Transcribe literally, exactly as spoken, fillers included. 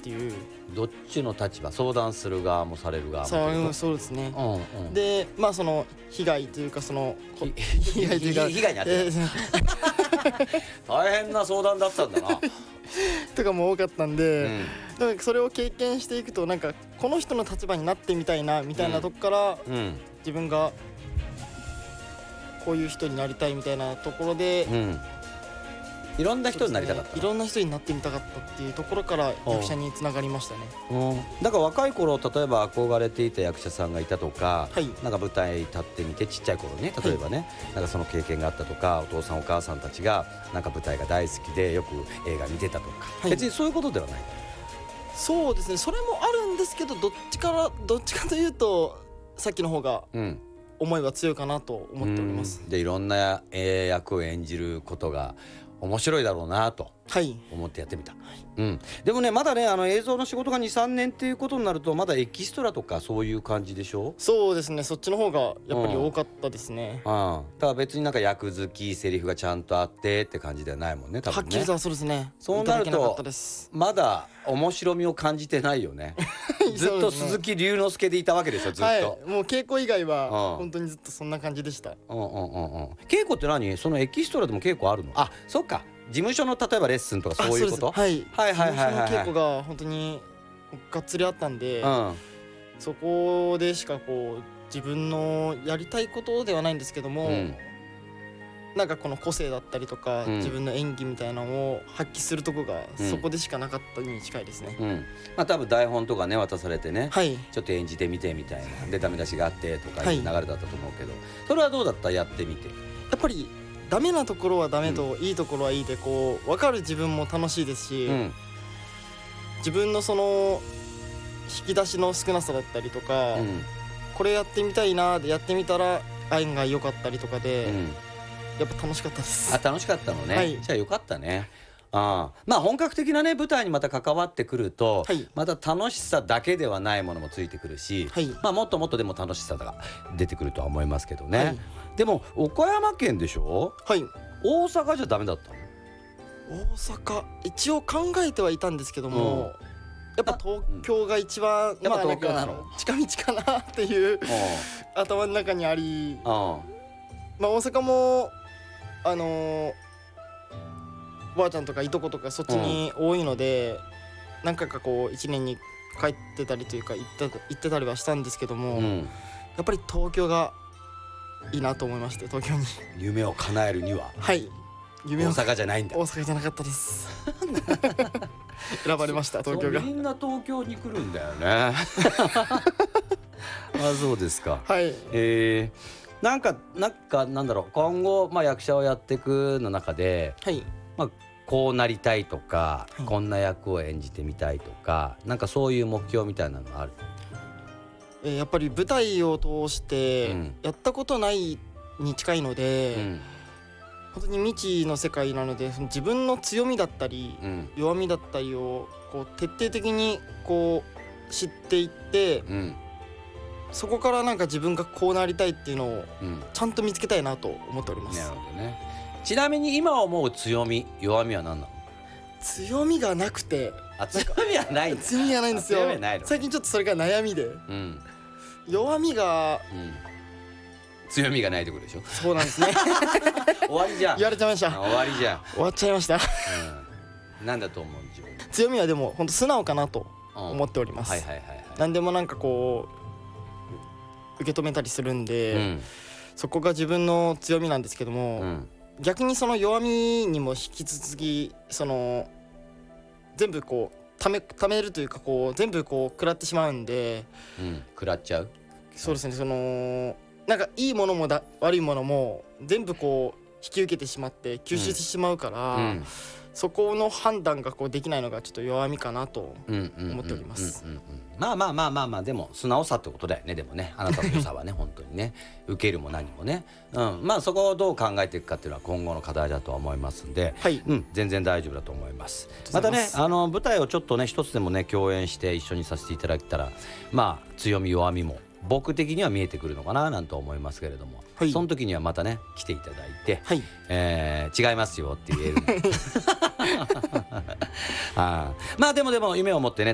っていう。 どっちの立場、相談する側もされる側も。 そう、そうですね、 うんうん、 でまあその被害というかその被害というか被害に遭ってた、えー、大変な相談だったんだなとかも多かったんで、 うん、 なんかそれを経験していくとなんかこの人の立場になってみたいなみたいなとこから、うんうん、自分がこういう人になりたいみたいなところで、うん、 いろんな人になりたかった、 ね、いろんな人になってみたかったっていうところから役者につながりましたね。 うん、だから若い頃例えば憧れていた役者さんがいたとか、はい、なんか舞台立ってみてちっちゃい頃ね、例えばね、はい、なんかその経験があったとか、お父さんお母さんたちがなんか舞台が大好きでよく映画見てたとか、はい、別にそういうことではない。 そうですね、それもあるんですけど、どっちからどっちかというとさっきの方が、うん思いは強いかなと思っております。 でいろんな役を演じることが面白いだろうなと思ってやってみた、はいうん、でもねまだねあの映像の仕事が にさんねんっていうことになるとまだエキストラとかそういう感じでしょ。 そうですね、そっちの方がやっぱり多かったですね、 うんうん、だから別になんか役付きセリフがちゃんとあってって感じではないもんね、多分ね。 はっきりとはそうですね。 そうなるとまだ面白みを感じてないよねずっと鈴木隆之介でいたわけでしょずっと、はい、 もう稽古以外は本当にずっとそんな感じでした。 うんうんうんうん。稽古って何？そのエキストラでも稽古あるの？あ、そっか。事務所の例えばレッスンとかそういうこと？ はい、はいはいはいはい。事務所の稽古が本当にがっつりあったんで、うん、そこでしかこう自分のやりたいことではないんですけども、うん、なんかこの個性だったりとか、うん、自分の演技みたいなのを発揮するとこがそこでしかなかったに近いですね。 うんうん、まあ多分台本とかね渡されてね、はい、ちょっと演じてみてみたいなでダメ出しがあってとかいう流れだったと思うけど、はい、それはどうだった？やってみて。 やっぱりダメなところはダメと、うん、いいところはいいでこう分かる自分も楽しいですし、うん、自分のその引き出しの少なさだったりとか、うん、これやってみたいなでやってみたら案外良かったりとかで、うん、やっぱ楽しかったです。 あ、楽しかったのね、はい、じゃあよかったね。あまあ本格的なね舞台にまた関わってくると、はい、また楽しさだけではないものもついてくるし、はい、まあもっともっとでも楽しさが出てくるとは思いますけどね、はい、でも岡山県でしょ。はい。大阪じゃダメだったの？ 大阪一応考えてはいたんですけども、うん、やっぱ東京が一番、うん、 やっぱ東京なの、 まあ、近道かなっていう頭の中にあり、まあ大阪もあのーおばあちゃんとかいとことかそっちに多いので、うん、何回かこういちねんに帰ってたりというか行って行ってたりはしたんですけども、うん、やっぱり東京がいいなと思いまして、東京に夢を叶えるには、 はい夢を大阪じゃないんだ。 大阪じゃなかったです選ばれました東京が。 みんな東京に来るんだよねあ、そうですか。はい。えー、なんかなんかなんだろう今後、まあ、役者をやっていくの中で、はいまあ、こうなりたいとか、はい、こんな役を演じてみたいとか、なんかそういう目標みたいなのある？ えー、やっぱり舞台を通してやったことないに近いので、うん、本当に未知の世界なので自分の強みだったり、うん、弱みだったりをこう徹底的にこう知っていって、うん、そこからなんか自分がこうなりたいっていうのをちゃんと見つけたいなと思っております。 なるほどね。ちなみに今思う強み弱みは何なの？ 強みがなくて。 あ、強みはないんだ。 強みがないんですよ。最近ちょっとそれが悩みで、うん、弱みが、うん、 強みがないってことでしょ。 そうなんですね終わりじゃん。 言われちゃいました。 終わりじゃん。 終わっちゃいました、 うん、なんだと思う自分。 強みはでも本当素直かなと思っております、うん、はいはいはいはい。何でもなんかこう受け止めたりするんで、うん、そこが自分の強みなんですけども、うん、逆にその弱みにも引き続きその全部こうため、ためるというかこう全部こう食らってしまうんで、 うん、食らっちゃう。 そうですね、そのなんかいいものもだ悪いものも全部こう引き受けてしまって吸収してしまうから、うんうん、そこの判断がこうできないのがちょっと弱みかなと思っております。 まあまあまあまあまあでも素直さってことだよね。でもねあなたの良さはね本当にね受けるも何もね、うん、まあそこをどう考えていくかっていうのは今後の課題だとは思いますんで、はい、うん、全然大丈夫だと思います。またねあの舞台をちょっとね一つでもね共演して一緒にさせていただけたらまあ強み弱みも僕的には見えてくるのかななんと思いますけれども、はい、その時にはまたね来ていただいて、はい、えー、違いますよって言えるあまあでもでも夢を持ってね